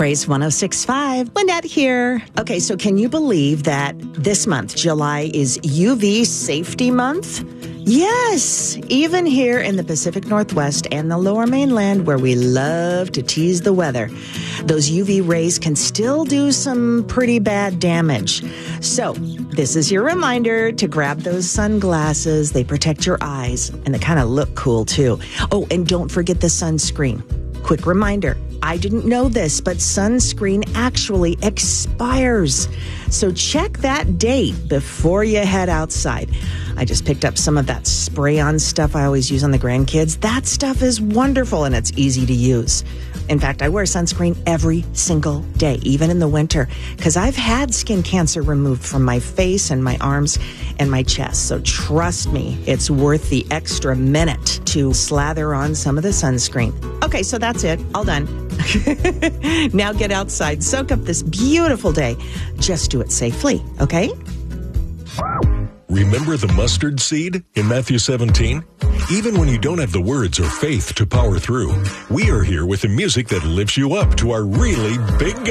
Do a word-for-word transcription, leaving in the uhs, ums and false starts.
Praise one oh six point five. Lynette here. Okay, so can you believe that this month, July, is U V Safety Month? Yes, even here in the Pacific Northwest and the Lower Mainland, where we love to tease the weather, those U V rays can still do some pretty bad damage. So this is your reminder to grab those sunglasses. They protect your eyes, and they kind of look cool, too. Oh, and don't forget the sunscreen. Quick reminder, I didn't know this, but sunscreen actually expires. So check that date before you head outside. I just picked up some of that spray-on stuff I always use on the grandkids. That stuff is wonderful and it's easy to use. In fact, I wear sunscreen every single day, even in the winter, because I've had skin cancer removed from my face and my arms and my chest. So trust me, it's worth the extra minute to slather on some of the sunscreen. Okay, so that's it. All done. Now get outside, soak up this beautiful day. Just do it safely, okay? Remember the mustard seed in Matthew seventeen? Even when you don't have the words or faith to power through, we are here with the music that lifts you up to our really big God.